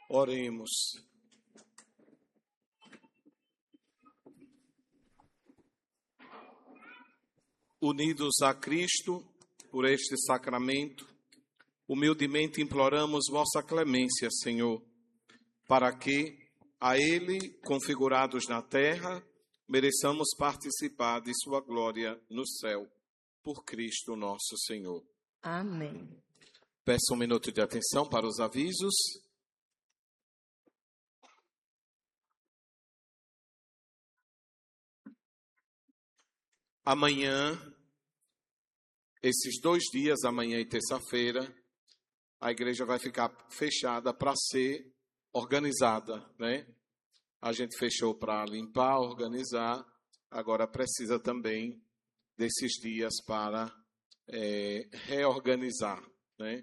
Oremos. Unidos a Cristo por este sacramento, humildemente imploramos vossa clemência, Senhor, para que, a Ele, configurados na terra, mereçamos participar de sua glória no céu, por Cristo nosso Senhor. Amém. Peço um minuto de atenção para os avisos. Amanhã, esses 2 dias, amanhã e terça-feira, a igreja vai ficar fechada para ser organizada, né? A gente fechou para limpar, organizar, agora precisa também desses dias para reorganizar, né?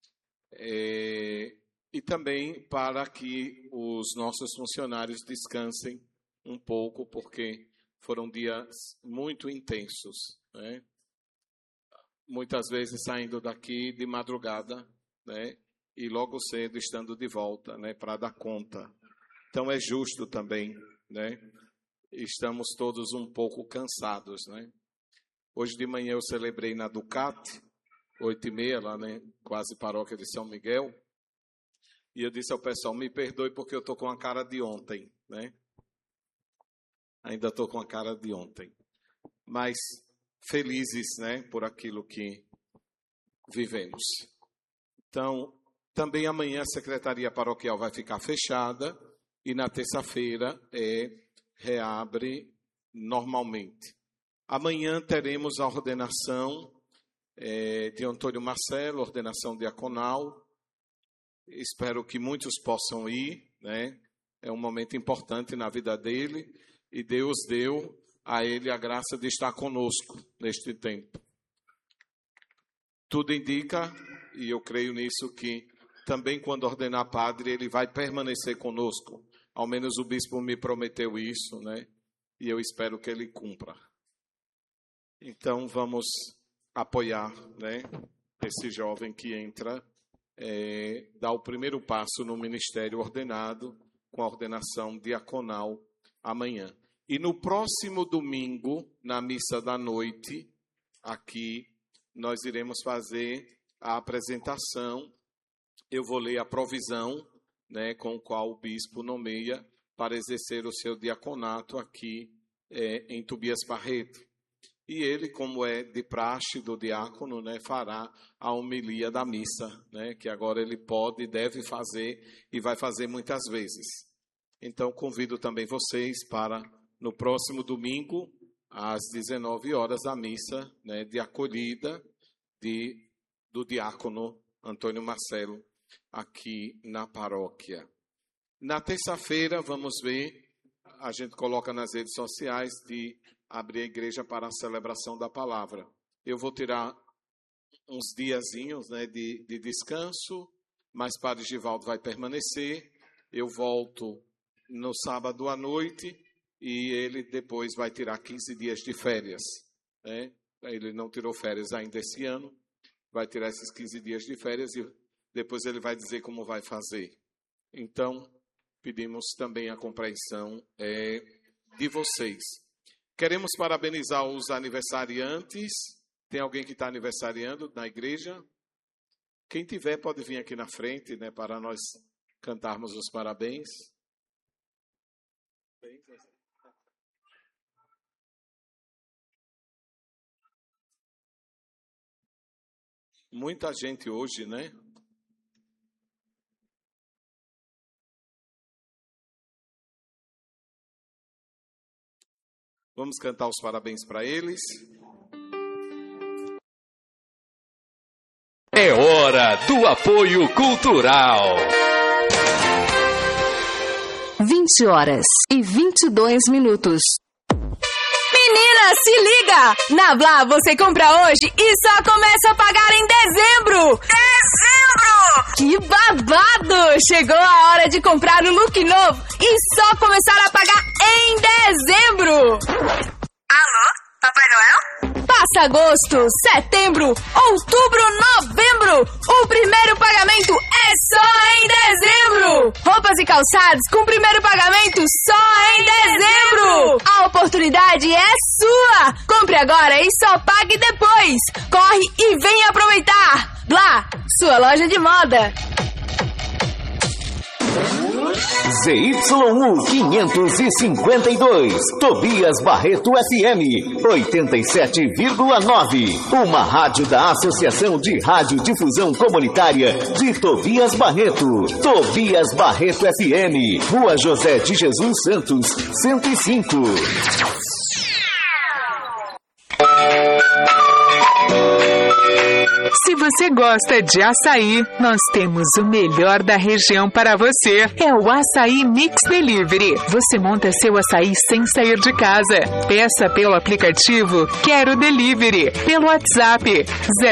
E também para que os nossos funcionários descansem um pouco, porque foram dias muito intensos, né? Muitas vezes saindo daqui de madrugada, né? E logo cedo estando de volta, né? Para dar conta. Então é justo também, né? Estamos todos um pouco cansados, né? Hoje de manhã eu celebrei na Ducati, 8h30, lá, né? Quase paróquia de São Miguel. E eu disse ao pessoal, me perdoe porque eu estou com a cara de ontem, né? Ainda estou com a cara de ontem. Mas felizes, né? Por aquilo que vivemos. Então, também amanhã a Secretaria Paroquial vai ficar fechada e na terça-feira reabre normalmente. Amanhã teremos a ordenação de Antônio Marcelo, ordenação diaconal. Espero que muitos possam ir, né? É um momento importante na vida dele e Deus deu a ele a graça de estar conosco neste tempo. Tudo indica, e eu creio nisso, que também quando ordenar padre, ele vai permanecer conosco. Ao menos o bispo me prometeu isso, né? E eu espero que ele cumpra. Então vamos apoiar, né, esse jovem que entra, dá o primeiro passo no ministério ordenado, com a ordenação diaconal amanhã. E no próximo domingo, na missa da noite, aqui, nós iremos fazer a apresentação. Eu vou ler a provisão, né, com a qual o bispo nomeia para exercer o seu diaconato aqui em Tobias Barreto. E ele, como é de praxe do diácono, né, fará a homilia da missa, né, que agora ele pode e deve fazer e vai fazer muitas vezes. Então, convido também vocês para, no próximo domingo, às 19 horas, a missa, né, de acolhida do diácono Antônio Marcelo, aqui na paróquia. Na terça-feira, vamos ver, a gente coloca nas redes sociais de abrir a igreja para a celebração da palavra. Eu vou tirar uns diazinhos, né, de descanso, mas Padre Givaldo vai permanecer. Eu volto no sábado à noite e ele depois vai tirar 15 dias de férias, né? Ele não tirou férias ainda esse ano, vai tirar esses 15 dias de férias e depois ele vai dizer como vai fazer. Então, pedimos também a compreensão de vocês. Queremos parabenizar os aniversariantes. Tem alguém que está aniversariando na igreja? Quem tiver pode vir aqui na frente, né, para nós cantarmos os parabéns. Muita gente hoje, né? Vamos cantar os parabéns para eles. É hora do apoio cultural. 20h22. Menina, se liga! Na Blá você compra hoje e só começa a pagar em dezembro! Que babado! Chegou a hora de comprar o look novo e só começar a pagar em dezembro! Alô, Papai Noel? Passa agosto, setembro, outubro, novembro! O primeiro pagamento é só em dezembro! Calçados com primeiro pagamento só em dezembro. A oportunidade é sua. Compre agora e só pague depois. Corre e vem aproveitar. Blá, sua loja de moda. ZYU 552, Tobias Barreto FM 87,9. Uma rádio da Associação de Radiodifusão Comunitária de Tobias Barreto. Tobias Barreto FM, Rua José de Jesus Santos, 105. Se você gosta de açaí, nós temos o melhor da região para você. É o Açaí Mix Delivery. Você monta seu açaí sem sair de casa. Peça pelo aplicativo Quero Delivery, pelo WhatsApp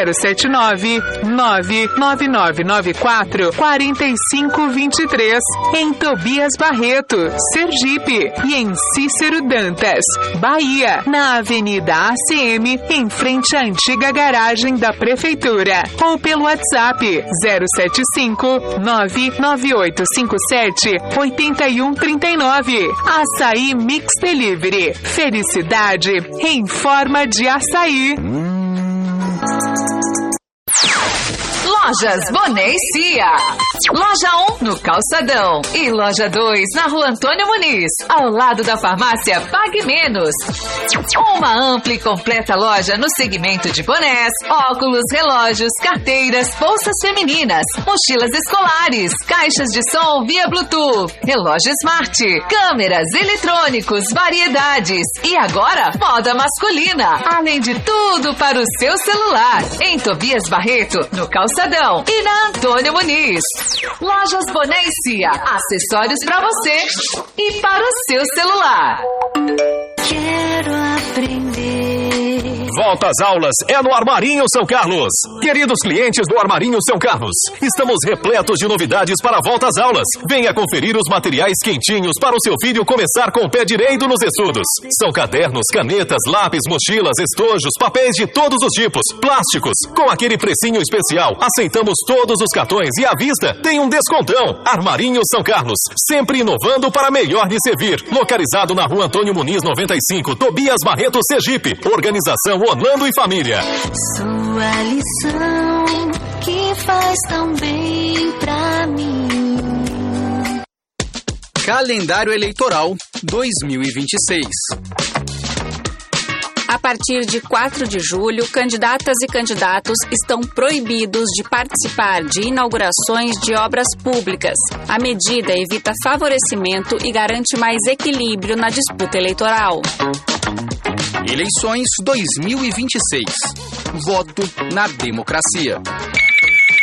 079-99994-4523, em Tobias Barreto, Sergipe, e em Cícero Dantas, Bahia, na Avenida ACM, em frente à antiga garagem da Prefeitura. Ou pelo WhatsApp 075-99857-8139. Açaí Mix Delivery. Felicidade em forma de açaí. Lojas Boné e Cia. Loja 1 no Calçadão e Loja 2 na Rua Antônio Muniz, ao lado da farmácia Pague Menos. Uma ampla e completa loja no segmento de bonés, óculos, relógios, carteiras, bolsas femininas, mochilas escolares, caixas de som via Bluetooth, relógio smart, câmeras, eletrônicos, variedades e agora moda masculina, além de tudo para o seu celular. Em Tobias Barreto, no Calçadão e na Antônio Muniz. Lojas Boné e Cia, acessórios para você e para o seu celular. Quero aprender. Volta às aulas é no Armarinho São Carlos. Queridos clientes do Armarinho São Carlos, estamos repletos de novidades para a volta às aulas. Venha conferir os materiais quentinhos para o seu filho começar com o pé direito nos estudos. São cadernos, canetas, lápis, mochilas, estojos, papéis de todos os tipos, plásticos. Com aquele precinho especial, aceitamos todos os cartões e à vista tem um descontão. Armarinho São Carlos, sempre inovando para melhor lhe servir. Localizado na Rua Antônio Muniz 95, Tobias Barreto, Sergipe. Organização Orlando e Família. Sua lição que faz tão bem pra mim. Calendário Eleitoral 2026. A partir de 4 de julho, candidatas e candidatos estão proibidos de participar de inaugurações de obras públicas. A medida evita favorecimento e garante mais equilíbrio na disputa eleitoral. Eleições 2026. Voto na democracia.